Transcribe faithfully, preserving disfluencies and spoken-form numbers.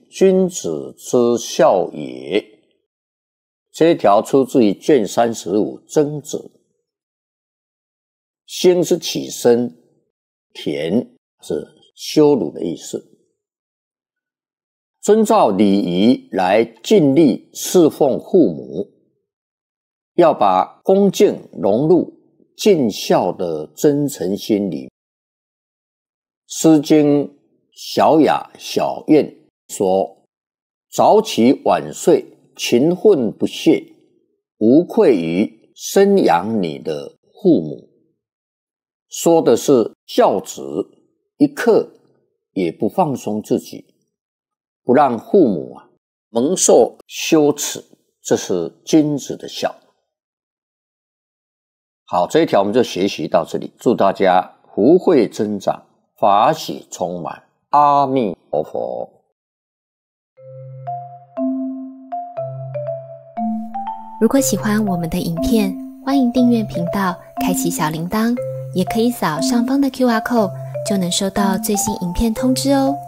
君子之孝也。这一条出自于卷三十五曾子。兴是起身，田是羞辱的意思。遵照礼仪来尽力侍奉父母，要把恭敬融入尽孝的真诚心里。诗经小雅小苑说：早起晚睡，勤奋不懈，无愧于生养你的父母。说的是孝子一刻也不放松自己，不让父母啊蒙受羞耻，这是君子的孝。好，这一条我们就学习到这里，祝大家福慧增长，法喜充满，阿弥陀佛。 如果喜欢我们的影片，欢迎订阅频道，开启小铃铛，也可以扫上方的 Q R code， 就能收到最新影片通知哦。